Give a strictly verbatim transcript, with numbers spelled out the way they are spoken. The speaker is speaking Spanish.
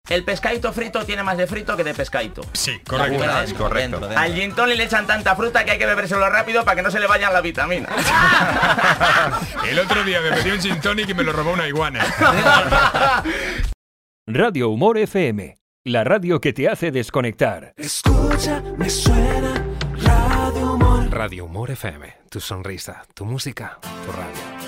El pescadito frito tiene más de frito que de pescadito. Sí, correcto. La Es correcto. dentro. Al gin tonic le echan tanta fruta que hay que bebérselo rápido para que no se le vayan las vitaminas. El otro día me pedí un gin tonic y me lo robó una iguana. Radio Humor F M, la radio que te hace desconectar. Escucha, me suena Radio Humor. Radio Humor F M, tu sonrisa, tu música, tu radio.